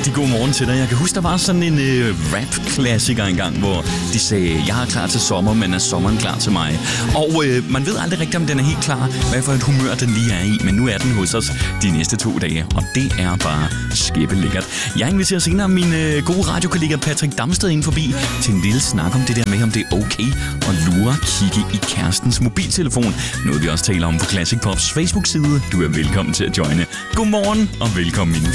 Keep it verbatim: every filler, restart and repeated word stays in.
rigtig god morgen til dig. Jeg kan huske, der var sådan en øh, rap-klassiker engang, hvor de sagde, jeg er klar til sommer, men er sommeren klar til mig? Og øh, man ved aldrig rigtigt, om den er helt klar, hvad for et humør den lige er i, men nu er den hos os de næste to dage, og det er bare skæbbelækkert. Jeg inviterer senere min øh, gode radiokollega Patrick Damsted ind forbi til en lille snak om det der med, om det er okay at lure kigge i kærestens mobiltelefon. Noget vi også taler om på Classic Pops Facebook-side. Du er velkommen til at joine. Godmorgen og velkommen ind.